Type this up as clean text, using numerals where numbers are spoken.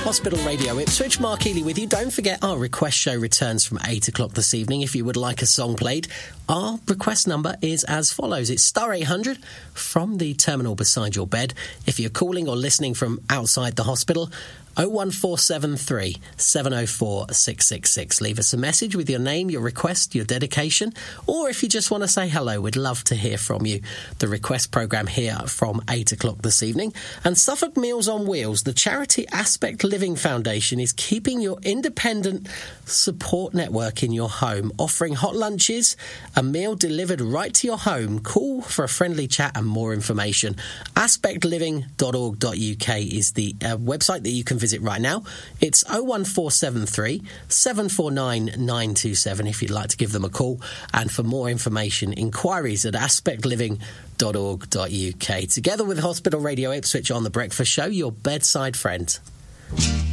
Hospital Radio Ipswich, Mark Ely with you. Don't forget our request show returns from 8 o'clock this evening. If you would like a song played, our request number is as follows. It's star 800 from the terminal beside your bed. If you're calling or listening from outside the hospital, 01473 704 666. Leave us a message with your name, your request, your dedication, or if you just want to say hello, we'd love to hear from you. The request programme here from 8 o'clock this evening. And Suffolk Meals on Wheels, the charity Aspect Living Foundation, is keeping your independent support network in your home, offering hot lunches, a meal delivered right to your home. Call for a friendly chat and more information. aspectliving.org.uk is the website that you can visit right now. It's 01473 749 927 if you'd like to give them a call. And for more information, inquiries at aspectliving.org.uk. Together with Hospital Radio Ipswich on The Breakfast Show, your bedside friend.